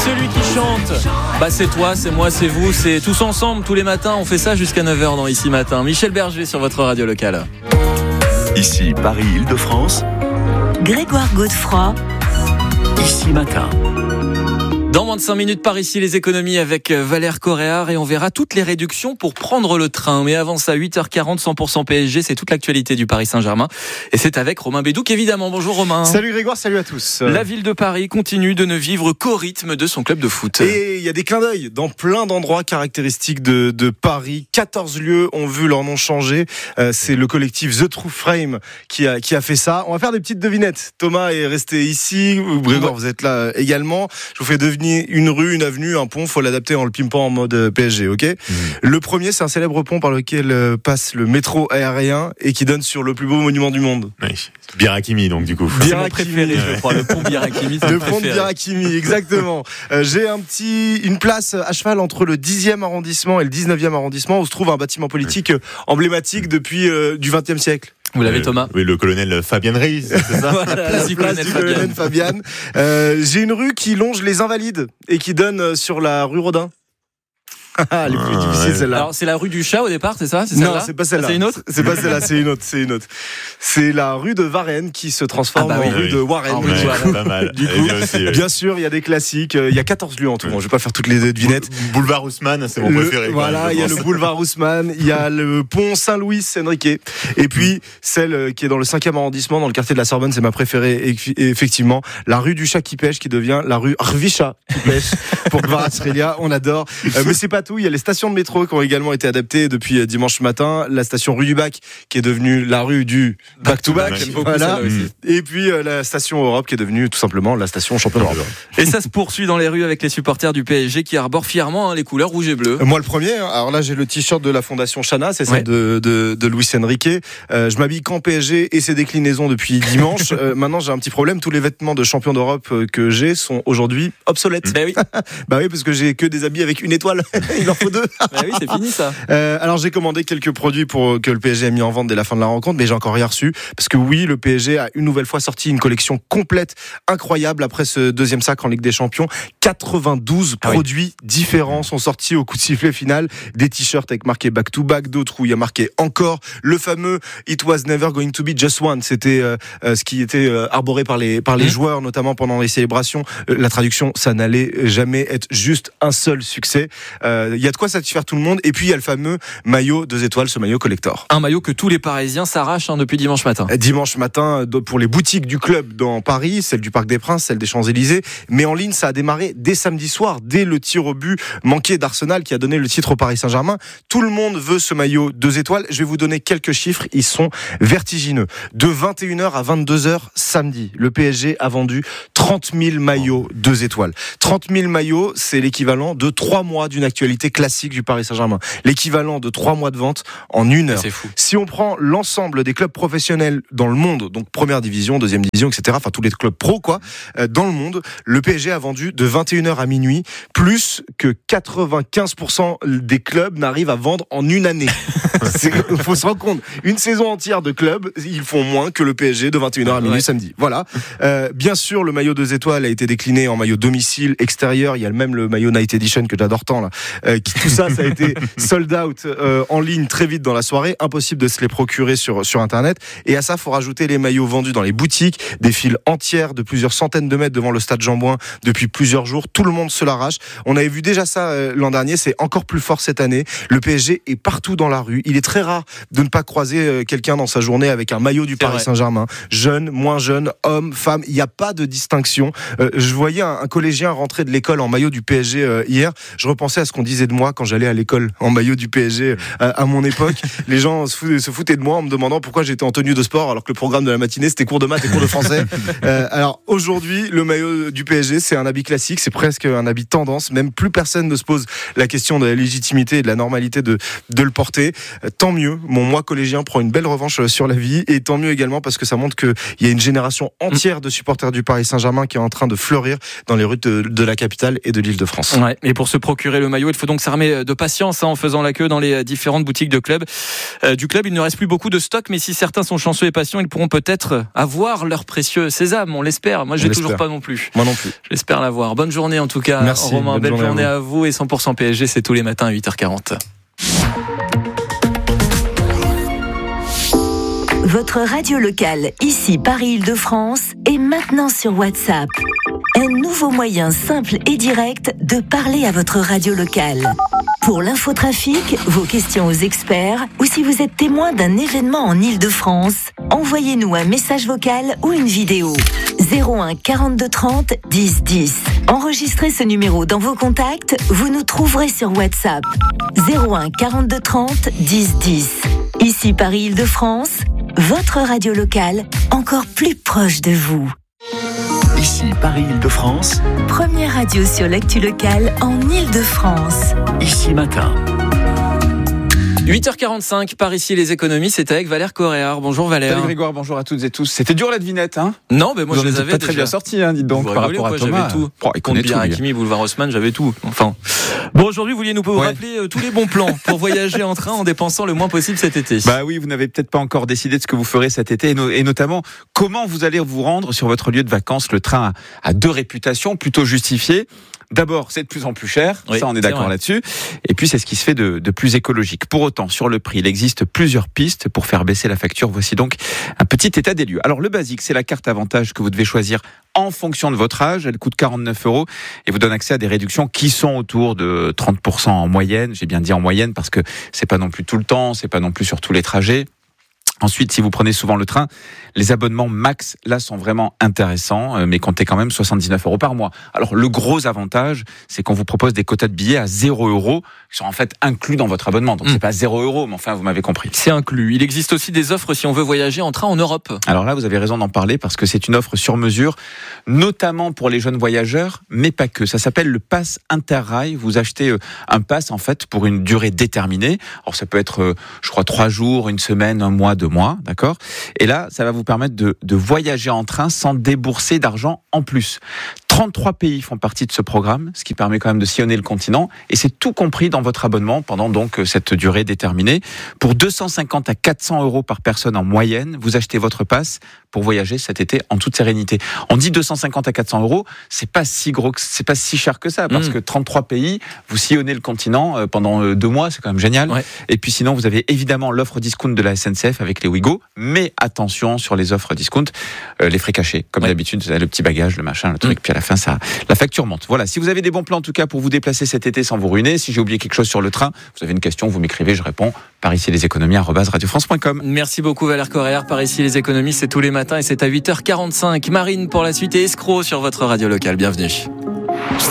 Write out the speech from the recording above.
celui qui chante, c'est toi, c'est moi, c'est vous, c'est tous ensemble, tous les matins. On fait ça jusqu'à 9h dans Ici Matin. Michel Berger sur votre radio locale. Ici Paris-Île-de-France. Grégoire Godefroy. Ici Matin. Dans moins de 5 minutes par ici, les économies avec Valère Coréard et on verra toutes les réductions pour prendre le train. Mais avant ça, 8h40, 100% PSG, c'est toute l'actualité du Paris Saint-Germain. Et c'est avec Romain Bédouc, évidemment. Bonjour Romain. Salut Grégoire, salut à tous. La ville de Paris continue de ne vivre qu'au rythme de son club de foot. Et il y a des clins d'œil dans plein d'endroits caractéristiques de Paris. 14 lieux ont vu leur nom changer. C'est le collectif The True Frame qui a fait ça. On va faire des petites devinettes. Thomas est resté ici. Grégoire, vous êtes là également. Je vous fais deviner une rue, une avenue, un pont. Faut l'adapter en le pimpant en mode PSG, ok ? Le premier, c'est un célèbre pont par lequel passe le métro aérien et qui donne sur le plus beau monument du monde. Oui. Bir Hakimi, donc du coup. C'est mon préféré, je crois. Le pont Bir Hakimi, c'est le pont de Bir Hakimi, exactement. J'ai une place à cheval entre le 10e arrondissement et le 19e arrondissement où se trouve un bâtiment politique emblématique depuis du XXe siècle. Vous l'avez, Thomas ? Oui, le colonel Fabien Reyes, c'est ça ? Voilà, La place du colonel Fabien. J'ai une rue qui longe les Invalides et qui donne sur la rue Rodin. Les plus difficiles, celle-là. Alors, c'est la rue du Chat au départ, c'est ça ? Non, c'est pas celle-là. C'est une autre ? C'est pas celle-là, c'est une autre. C'est la rue de Varennes qui se transforme en rue de Warren. Pas mal. Du coup, bien sûr, il y a des classiques. Il y a 14 lieux en tout. Bon, je vais pas faire toutes les devinettes. Boulevard Haussmann, c'est mon préféré. Voilà, il y a le boulevard Haussmann, il y a le pont Saint-Louis Enrique. Et puis, celle qui est dans le 5e arrondissement, dans le quartier de la Sorbonne, c'est ma préférée. Et effectivement, la rue du Chat qui pêche qui devient la rue Arvicha qui pêche pour Kvaratskhelia. On adore. Mais c'est pas tout. Il y a les stations de métro qui ont également été adaptées depuis dimanche matin. La station rue du Bac qui est devenue la rue du Back-to-Back. Voilà. Et puis la station Europe qui est devenue tout simplement la station Champion d'Europe. Et ça se poursuit dans les rues avec les supporters du PSG qui arborent fièrement les couleurs rouge et bleu. Moi le premier. Alors là j'ai le t-shirt de la fondation Chana, c'est celle de Luis Enrique. Je m'habille qu'en PSG et ses déclinaisons depuis dimanche. Maintenant j'ai un petit problème. Tous les vêtements de Champion d'Europe que j'ai sont aujourd'hui obsolètes. Ben oui. Bah oui, parce que j'ai que des habits avec une étoile. Il en faut deux. Bah oui, c'est fini ça. Alors j'ai commandé quelques produits pour que le PSG ait mis en vente dès la fin de la rencontre, mais j'ai encore rien reçu parce que oui, le PSG a une nouvelle fois sorti une collection complète, incroyable après ce deuxième sacre en Ligue des Champions. 92 produits différents sont sortis au coup de sifflet final. Des t-shirts avec marqué back to back, d'autres où il y a marqué encore le fameux It was never going to be just one. C'était ce qui était arboré par les joueurs, notamment pendant les célébrations. La traduction, ça n'allait jamais être juste un seul succès. Il y a de quoi satisfaire tout le monde. Et puis il y a le fameux maillot 2 étoiles, ce maillot collector. Un maillot que tous les Parisiens s'arrachent depuis dimanche matin. Dimanche matin, pour les boutiques du club dans Paris, celle du Parc des Princes, celle des Champs-Élysées. Mais en ligne, ça a démarré dès samedi soir, dès le tir au but manqué d'Arsenal qui a donné le titre au Paris Saint-Germain. Tout le monde veut ce maillot 2 étoiles. Je vais vous donner quelques chiffres, ils sont vertigineux. De 21h à 22h samedi, le PSG a vendu 30 000 maillots 2 étoiles. 30 000 maillots, c'est l'équivalent de 3 mois d'une actualité classique du Paris Saint-Germain. L'équivalent de 3 mois de vente en une heure. C'est fou. Si on prend l'ensemble des clubs professionnels dans le monde, donc première division, deuxième division, etc., enfin tous les clubs pro, dans le monde, le PSG a vendu de 21h à minuit plus que 95% des clubs n'arrivent à vendre en une année. Il faut se rendre compte. Une saison entière de clubs, ils font moins que le PSG de 21h à minuit samedi. Voilà. Bien sûr, le maillot 2 étoiles a été décliné en maillot domicile, extérieur. Il y a même le maillot Night Edition que j'adore tant là. Tout ça a été sold out en ligne très vite dans la soirée. Impossible de se les procurer sur Internet. Et à ça, faut rajouter les maillots vendus dans les boutiques, des files entières de plusieurs centaines de mètres devant le stade Jean-Bouin depuis plusieurs jours. Tout le monde se l'arrache. On avait vu déjà ça l'an dernier. C'est encore plus fort cette année. Le PSG est partout dans la rue. Il est très rare de ne pas croiser quelqu'un dans sa journée avec un maillot du Paris Saint-Germain. Jeune, moins jeune, homme, femme. Il n'y a pas de distinction. Je voyais un collégien rentrer de l'école en maillot du PSG hier. Je repensais à ce qu'on disait de moi quand j'allais à l'école en maillot du PSG à mon époque. Les gens se foutaient de moi en me demandant pourquoi j'étais en tenue de sport alors que le programme de la matinée c'était cours de maths et cours de français. Alors aujourd'hui, le maillot du PSG c'est un habit classique, c'est presque un habit tendance. Même plus personne ne se pose la question de la légitimité et de la normalité de le porter. Tant mieux, mon moi collégien prend une belle revanche sur la vie et tant mieux également parce que ça montre qu'il y a une génération entière de supporters du Paris Saint-Germain qui est en train de fleurir dans les rues de la capitale et de l'Île-de-France. Ouais, et pour se procurer le maillot, il faut donc s'armer de patience en faisant la queue dans les différentes boutiques de club. Du club, il ne reste plus beaucoup de stock, mais si certains sont chanceux et patients, ils pourront peut-être avoir leur précieux sésame. On l'espère. Moi, j'ai toujours pas non plus. Moi non plus. J'espère l'avoir. Bonne journée en tout cas. Merci, Romain. Belle journée à vous. Et 100% PSG, c'est tous les matins à 8h40. Votre radio locale, ici Paris-Île-de-France, est maintenant sur WhatsApp. Un nouveau moyen simple et direct de parler à votre radio locale. Pour l'infotrafic, vos questions aux experts, ou si vous êtes témoin d'un événement en Île-de-France, envoyez-nous un message vocal ou une vidéo. 01 42 30 10 10. Enregistrez ce numéro dans vos contacts, vous nous trouverez sur WhatsApp. 01 42 30 10 10. Ici Paris-Île-de-France, votre radio locale, encore plus proche de vous. Ici Paris-Île-de-France, Première radio sur l'actu locale en Île-de-France. Ici Matin. 8h45, par ici les économies, c'est avec Valère Coréard. Bonjour Valère. Salut Grégoire, bonjour à toutes et tous. C'était dur la devinette, hein? Non, mais moi vous je les avais pas très déjà. bien sortis, hein, dites donc, Vous par rigolez, rapport à quoi, Thomas. j'avais tout. Il connaît tout, Bien lui. Hakimi, Boulevard Haussmann, j'avais tout. Enfin. Bon, aujourd'hui, vous vouliez nous rappeler tous les bons plans pour voyager en train en dépensant le moins possible cet été. Bah oui, vous n'avez peut-être pas encore décidé de ce que vous ferez cet été et notamment comment vous allez vous rendre sur votre lieu de vacances. Le train a deux réputations plutôt justifiées. D'abord, c'est de plus en plus cher, Oui, ça on est c'est d'accord vrai. là-dessus. Et puis c'est ce qui se fait de plus écologique. Pour autant, sur le prix, il existe plusieurs pistes pour faire baisser la facture. Voici donc un petit état des lieux. Alors le basique, c'est la carte avantage que vous devez choisir en fonction de votre âge. Elle coûte 49 € et vous donne accès à des réductions qui sont autour de 30% en moyenne. J'ai bien dit en moyenne parce que c'est pas non plus tout le temps, c'est pas non plus sur tous les trajets. Ensuite, si vous prenez souvent le train, les abonnements max, là, sont vraiment intéressants, mais comptez quand même 79 € par mois. Alors, le gros avantage, c'est qu'on vous propose des quotas de billets à 0 € qui sont en fait inclus dans votre abonnement. Donc, c'est pas 0 €, mais enfin, vous m'avez compris. C'est inclus. Il existe aussi des offres si on veut voyager en train en Europe. Alors là, vous avez raison d'en parler parce que c'est une offre sur mesure, notamment pour les jeunes voyageurs, mais pas que. Ça s'appelle le Pass Interrail. Vous achetez un pass, en fait, pour une durée déterminée. Alors, ça peut être, je crois, 3 jours, une semaine, un mois, 2 mois, d'accord? Et là, ça va vous permettre de voyager en train sans débourser d'argent en plus. 33 pays font partie de ce programme, ce qui permet quand même de sillonner le continent. Et c'est tout compris dans votre abonnement pendant donc cette durée déterminée. Pour 250 à 400 € par personne en moyenne, vous achetez votre passe pour voyager cet été en toute sérénité. On dit 250 à 400 €, c'est pas si gros, c'est pas si cher que ça, parce que 33 pays, vous sillonnez le continent pendant 2 mois, c'est quand même génial. Ouais. Et puis sinon, vous avez évidemment l'offre discount de la SNCF avec les Ouigo, mais attention sur les offres discount, les frais cachés. Comme d'habitude, vous avez le petit bagage, le machin, le truc, puis à la fin, la facture monte. Voilà, si vous avez des bons plans en tout cas pour vous déplacer cet été sans vous ruiner, si j'ai oublié quelque chose sur le train, vous avez une question, vous m'écrivez, je réponds. Par ici les économies @radiofrance.com. Merci beaucoup Valère Coréard. Par ici les économies, c'est tous les matins et c'est à 8h45. Marine pour la suite et Escroc sur votre radio locale. Bienvenue.